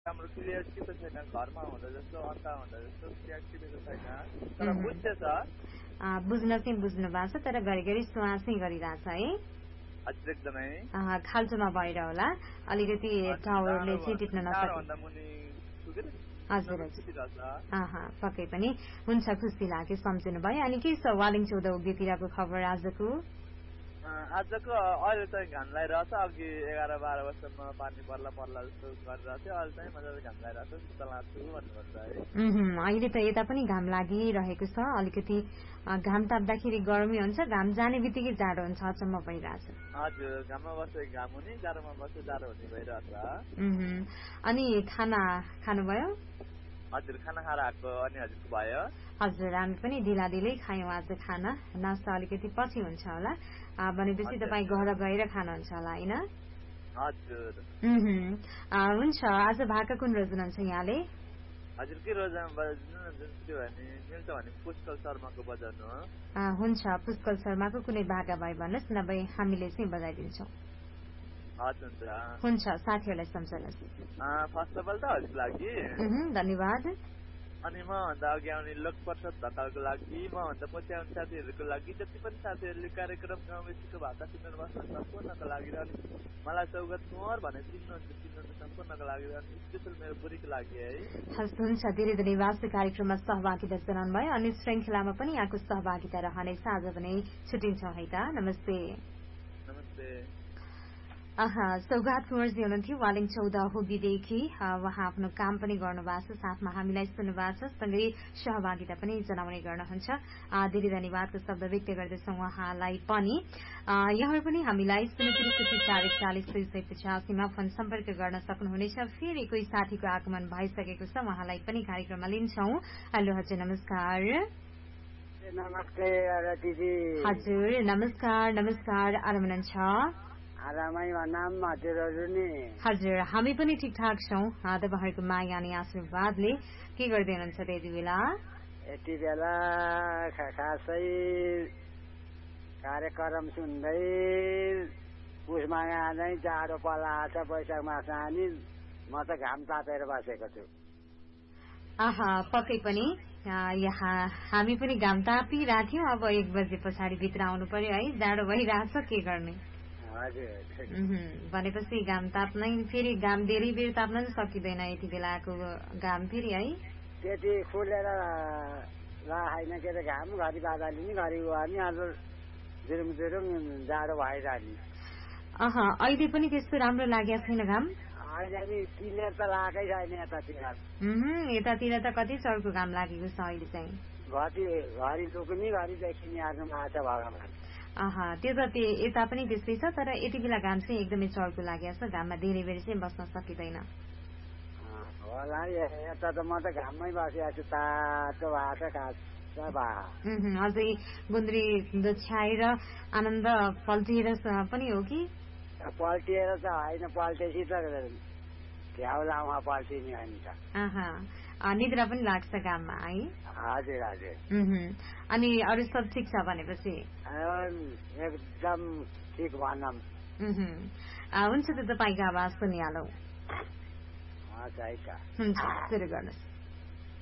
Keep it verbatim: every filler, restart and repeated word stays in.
राम्रो क्लियर के त छैन घरमा हुँदा जस्तो अन्त हुँदा जस्तो क्लियर क्लियर छैन तर बुझ्दैछ बुझ्न चाहिँ बुझ्नु भएको छ तर घरिघरि श्वास चाहिँ गरिरहेछ है हजुर एकदमै खाल्चोमा भएर होला अलिकति टावरले चाहिँ टिप्न नसके हजुर पक्कै पनि हुन्छ खुसी लाग्यो सम्झिनु भयो अनि के छ वालिङ चौध उभितिरको खबर आजको आजको अहिले चाहिँ घाम लागिरहेछ अघि एघार बाह्र वर्षमा पानी पर्ला पर्ला जस्तो गरिरहेको थियो अहिले चाहिँ मजाले घाम लागिरहेको छ शीतल लाग्छु भन्नुपर्छ है अहिले त यता पनि घाम लागिरहेको छ अलिकति घाम ताप्दाखेरि गर्मी हुन्छ घाम जाने बित्तिकै जाडो हुन्छ अचम्म परिरहेछ हजुर घाममा बसे घाम हुने जाडोमा बसे जाडो हुने भइरहेछ अनि खाना खानुभयो हजुर खाना खाएर आएको अनि हजुरको भयो हजुर हामी पनि ढिला ढिलै खायौँ आज खाना नास्ता अलिकति पछि हुन्छ होला भनेपछि तपाईँ घर गएर खानुहुन्छ होला होइन हजुर हुन्छ आज भाका कुन रोज्नुहुन्छ यहाँले हजुर के रोजा बजाउनु भने मिल्छ भने पुष्कल शर्माको बजाउनु हुन्छ पुष्कल शर्माको कुनै भाका भए भन्नुहोस् नभए हामीले चाहिँ बजाइदिन्छौँ हुन्छ साथीहरूलाई सम्झनुहोस् फर्स्ट अफ अल त हजुरको लागि धन्यवाद अनि म भन्दा अघि आउने लोकप्रसाद ढकालको लागि म भन्दा पछि आउने साथीहरूको लागि जति पनि साथीहरूले कार्यक्रम गाउँबेसीको भाका सुन्नु बस्नु सम्पूर्णको लागि र मलाई सौगत कुँवर भनेर चिन्नुहुन्छ चिन्नुहुन्छ सम्पूर्णको लागि र स्पेसल मेरो बुढीको लागि है हस् हुन्छ धेरै धन्यवाद कार्यक्रममा सहभागिता जनाउनु भयो अनि श्रृङ्खलामा पनि यहाँको सहभागिता रहनेछ आज पनि छुट्टिन्छौँ है त नमस्ते नमस्ते सौगात कुँवरजी हुनुहुन्थ्यो वालिङ चौध हुबीदेखि उहाँ आफ्नो काम पनि गर्नुभएको छ साथमा हामीलाई सुन्नु भएको छ सँगै सहभागिता पनि जनाउने गर्नुहुन्छ धेरै धन्यवादको शब्द व्यक्त गर्दछौं उहाँलाई पनि यहाँ पनि हामीलाई शून्य त्रिसठी चार एकचालिस दुई सय पचासीमा फोन सम्पर्क गर्न सक्नुहुनेछ फेरि कोही साथीको आगमन भइसकेको छ उहाँलाई पनि कार्यक्रममा लिन्छौं हेलो हजुर नमस्कार नमस्ते हजुर नमस्कार नमस्कार आराम हुनुहुन्छ हजुर हामी पनि ठिकठाक छौं तपाईँहरूको माया अनि आशीर्वादले के गर्दै हुनुहुन्छ त्यति बेला यति बेला खासै कार्यक्रम सुन्दै पुसमा नै जाडो पलाछ वैशाख मास अनि म त घाम तापेर बसेको छु आहा पक्कै पनि यहाँ हामी पनि घाम तापिरहेको थियौं अब एक बजे पछाडि भित्र आउनु पर्यो है जाडो भइरहेछ के गर्ने भनेपछि घाम ताप्नै फेरि घाम धेरै बेर ताप्न पनि सकिँदैन यति बेलाको घाम फेरि है त्यति खुलेर होइन के अरे घाम घरि बाधा लिने घरि अनि अब जुरुङ जुरुङ जाडो भइरहने अह अहिले पनि त्यस्तो राम्रो लागेको छैन घाम अहिले क्लियर त लागेकै छैन यतातिर यतातिर त कति चर्को घाम लागेको छ अहिले चाहिँ घरि घरि दुख्ने घरि देखिने आर्नु भएको छ भगवान आहा त्यो त यता पनि त्यस्तै छ तर यति बेला घाम चाहिँ एकदमै चर्को लागेको छ घाममा धेरै बेर चाहिँ बस्न सकिँदैन होला यता त म त घाममै बसिरहेको छु तातो भएको छ अझै गुन्द्री छाएर आनन्द पल्टिएर पनि हो कि पल्टिएर त होइन पल्टेपछि त घ्याउ लाउमा पल्टिने होइन त निद्रा पनि लाग्छ घाममा है हजुर हजुर अनि अरू सब ठिक छ भनेपछि एकदम ठिक भनौँ हुन्छ त तपाईँको आवाज सुनिहालौँ हुन्छ सुरु गर्नुहोस्